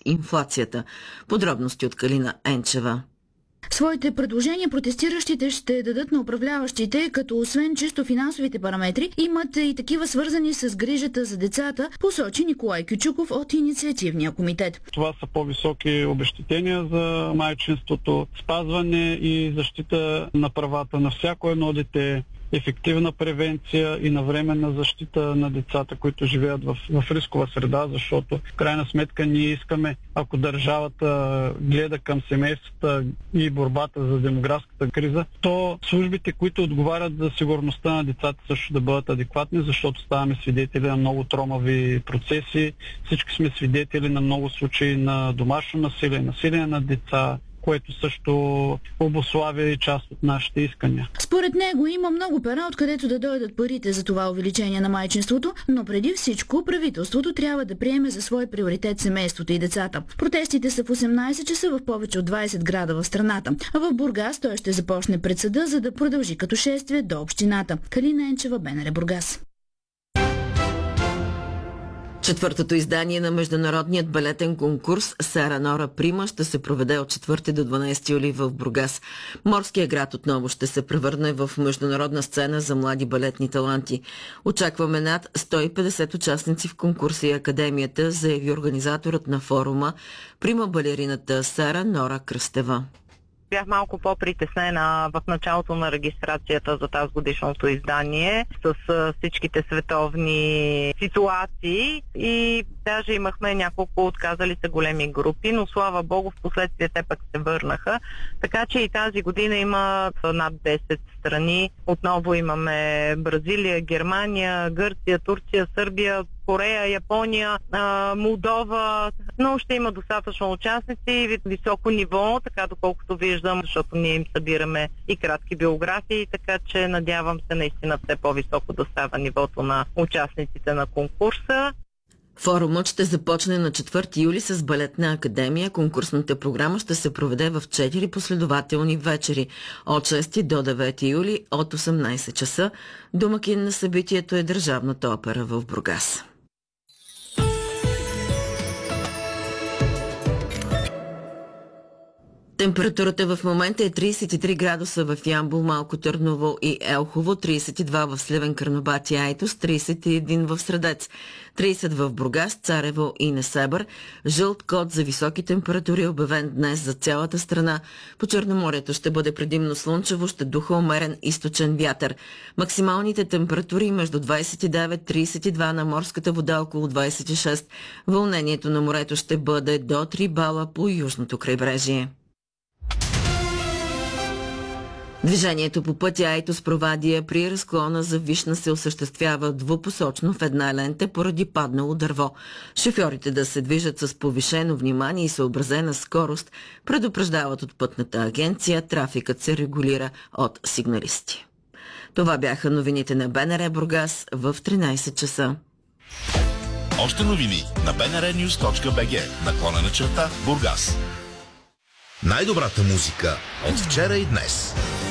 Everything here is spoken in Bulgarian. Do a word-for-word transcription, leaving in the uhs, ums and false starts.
инфлацията. Подробности от Калина Енчева. Своите предложения протестиращите ще дадат на управляващите, като освен чисто финансовите параметри, имат и такива свързани с грижата за децата, посочи Николай Кючуков от Инициативния комитет. Това са по-високи обезщетения за майчинството, спазване и защита на правата на всяко едно дете, ефективна превенция и навременна защита на децата, които живеят в, в рискова среда, защото в крайна сметка ние искаме, ако държавата гледа към семействата и борбата за демографската криза, то службите, които отговарят за сигурността на децата, също да бъдат адекватни, защото ставаме свидетели на много тромави процеси. Всички сме свидетели на много случаи на домашно насилие, насилие на деца, което също обуславя и част от нашите искания. Според него има много пера, откъдето да дойдат парите за това увеличение на майчинството, но преди всичко правителството трябва да приеме за свой приоритет семейството и децата. Протестите са в осемнайсет часа в повече от двайсет града в страната. А в Бургас той ще започне пред съда, за да продължи като шествие до общината. Калина Енчева, БНР Бургас. Четвъртото издание на международният балетен конкурс Сара Нора Прима ще се проведе от четвърти до дванайсети юли в Бургас. Морския град отново ще се превърне в международна сцена за млади балетни таланти. Очакваме над сто и петдесет участници в конкурса и академията, заяви организаторът на форума, прима балерината Сара Нора Кръстева. Бях малко по-притеснена в началото на регистрацията за тази годишното издание с всичките световни ситуации и даже имахме няколко отказали се големи групи, но слава богу в последствие те пък се върнаха. Така че и тази година има над десет страни. Отново имаме Бразилия, Германия, Гърция, Турция, Сърбия, Корея, Япония, Молдова, но ще има достатъчно участници, високо ниво, така доколкото виждам, защото ние им събираме и кратки биографии, така че надявам се наистина все по-високо да става нивото на участниците на конкурса. Форумът ще започне на четвърти юли с балетна академия. Конкурсната програма ще се проведе в четири последователни вечери от шести до девети юли от осемнайсет часа. Домакин на събитието е Държавната опера в Бургас. Температурата в момента е трийсет и три градуса в Ямбол, Малко Търново и Елхово, трийсет и два в Сливен, Карнобат и Айтос, трийсет и един в Средец, трийсет в Бургас, Царево и Несебър. Жълт код за високи температури е обявен днес за цялата страна. По Черноморието ще бъде предимно слънчево, ще духа умерен източен вятър. Максималните температури между двайсет и девет и трийсет и два, на морската вода около двайсет и шест. Вълнението на морето ще бъде до три бала по южното крайбрежие. Движението по пътя Айтос-Провадия при разклона за Вишна се осъществява двупосочно в една лента поради паднало дърво. Шофьорите да се движат с повишено внимание и съобразена скорост, предупреждават от пътната агенция, трафикът се регулира от сигналисти. Това бяха новините на БНР Бургас в тринайсет часа. Още новини на би ен ар нюз точка би джи, наклона на черта Бургас. Най-добрата музика от вчера и днес.